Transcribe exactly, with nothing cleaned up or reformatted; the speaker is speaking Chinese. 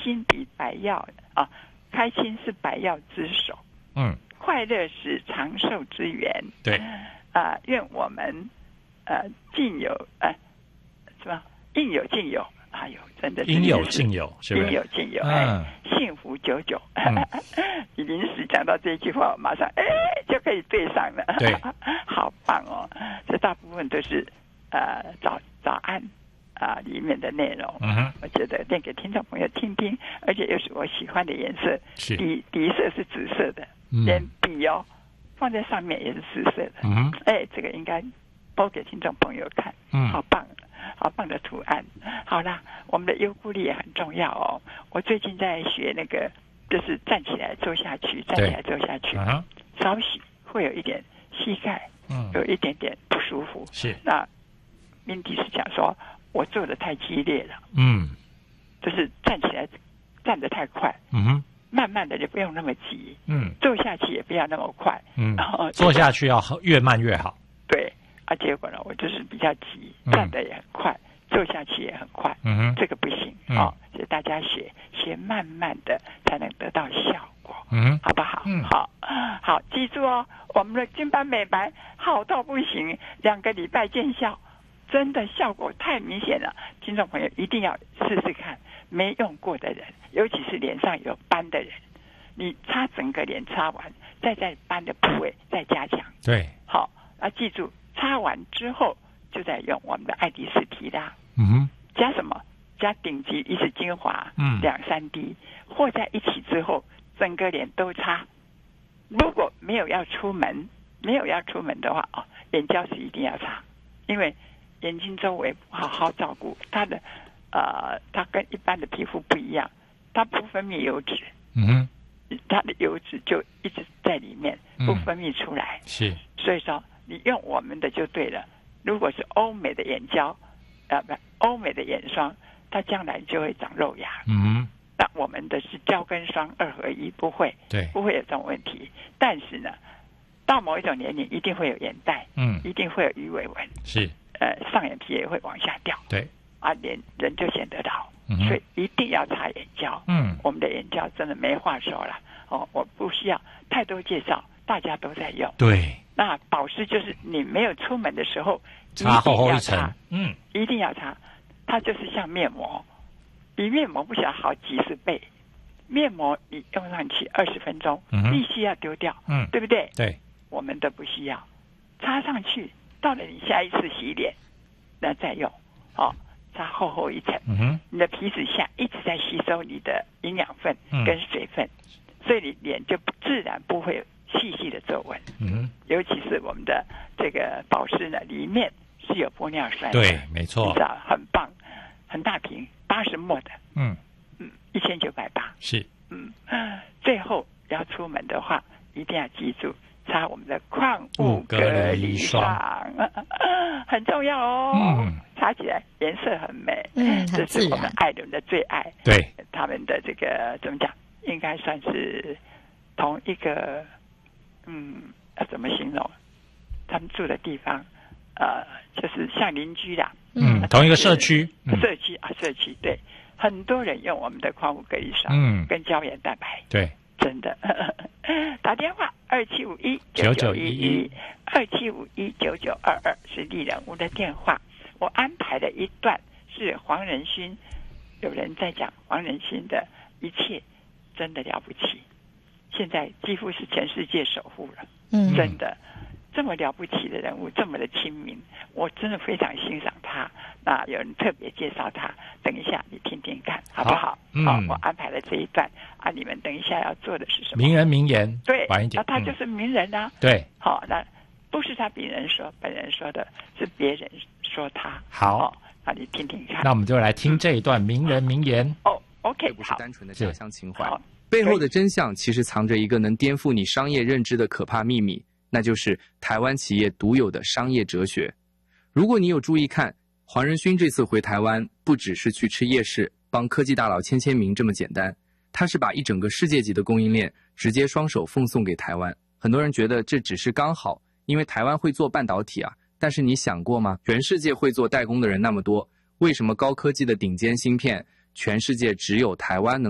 心比百药啊，开心是百药之首。 嗯， 快乐是长寿之源。 对， 啊、呃，愿我们呃尽有呃是吧？应有尽有。哎呦，真的是应有尽有，是不是？ 应有尽有， 嗯、 哎，幸福久久。嗯、你临时讲到这句话，马上哎就可以对上了。 对， 好棒哦！这大部分都是呃早早安啊、呃、里面的内容。 嗯哼， 我觉得念给听众朋友听听，而且又是我喜欢的颜色，底底色是紫色的， 嗯、 连笔哦放在上面也是紫色的。 嗯， 哎，这个应该播给听众朋友看。 嗯， 好棒。好棒的图案。好啦，我们的忧孤力也很重要哦。我最近在学那个，就是站起来坐下去，站起来坐下去， uh-huh. 稍许会有一点膝盖， 嗯， 有一点点不舒服。 是， 那明迪是讲说我做的太激烈了， 嗯， 就是站起来站得太快， 嗯哼， 慢慢的就不用那么急， 嗯， 坐下去也不要那么快， 嗯， 然后坐下去要越慢越好。 对。啊，结果呢，我就是比较急，站得也很快，嗯、坐下去也很快， 嗯哼， 这个不行啊、嗯哦，所以大家学学慢慢的才能得到效果， 嗯， 好不好？ 嗯， 好，好，记住哦，我们的金斑美白好到不行，两个礼拜见效，真的效果太明显了，听众朋友一定要试试看，没用过的人，尤其是脸上有斑的人，你擦整个脸擦完，再在斑的部位再加强， 对， 好。啊，记住，擦完之后就在用我们的爱迪斯提拉， 嗯哼， 加什么？加顶级一次精华， 嗯， 两三滴，和在一起之后，整个脸都擦。如果没有要出门，没有要出门的话，哦，眼胶是一定要擦，因为眼睛周围好好照顾它的，呃，它跟一般的皮肤不一样，它不分泌油脂， 嗯哼。 它的油脂就一直在里面不分泌出来， 嗯、是， 所以说你用我们的就对了。如果是欧美的眼胶，呃，不，欧美的眼霜，它将来就会长肉芽。 嗯， 那我们的是胶跟霜二合一，不会， 对， 不会有这种问题。但是呢，到某一种年龄一定会有眼袋， 嗯， 一定会有鱼尾纹， 是， 呃，上眼皮也会往下掉， 对， 啊，脸人就显得老。 嗯、 所以一定要擦眼胶， 嗯， 我们的眼胶真的没话说了哦，我不需要太多介绍，大家都在用。 对， 那保湿就是你没有出门的时候擦厚厚一层，嗯， 一定要擦，它就是像面膜，比面膜不晓得好几十倍。面膜你用上去二十分钟， 嗯、 必须要丢掉， 嗯， 对不对？ 对， 我们都不需要，擦上去，到了你下一次洗脸，那再用，哦。擦厚厚一层， 嗯哼， 你的皮脂下一直在吸收你的营养分跟水分，嗯、所以你脸就不自然不会有细细的皱纹。 嗯哼， 尤其是我们的这个保湿呢，里面是有玻尿酸的， 对，没错， 你知道很棒，很大瓶，八十沫的， 嗯嗯，一千九百八， 是， 嗯，最后要出门的话，一定要记住。擦我们的矿物隔离霜，很重要哦。 嗯， 擦起来颜色很美， 嗯， 这是我们爱人的最爱。 对， 他们的这个怎么讲，应该算是同一个，嗯，要怎么形容？他们住的地方，呃，就是像邻居啦， 嗯，同一个社区， 社区啊，社区对，很多人用我们的矿物隔离霜， 嗯， 跟胶原蛋白， 对。 真的，打电话二七五一九九一一，二七五一九九二二是丽人屋的电话。我安排的一段是黄仁勋，有人在讲黄仁勋的一切真的了不起，现在几乎是全世界首富了， 嗯， 真的。这么了不起的人物，这么的亲民，我真的非常欣赏他。那有人特别介绍他，等一下你听听看，好不好？好， 嗯好，我安排了这一段啊，你们等一下要做的是什么？ 名人名言， 对， 晚一点， 那他就是名人啊。 嗯、对， 好，那不是他本人说，本人说的是别人说他。 好， 哦、那你听听看。 那我们就来听这一段名人名言。 哦 ，OK， 这不是单纯的家乡情怀， 好， 背后的真相其实藏着一个能颠覆你商业认知的可怕秘密。那就是台湾企业独有的商业哲学。如果你有注意看，黄仁勋这次回台湾，不只是去吃夜市，帮科技大佬签签名这么简单，他是把一整个世界级的供应链直接双手奉送给台湾。很多人觉得这只是刚好，因为台湾会做半导体啊，但是你想过吗？全世界会做代工的人那么多，为什么高科技的顶尖芯片，全世界只有台湾能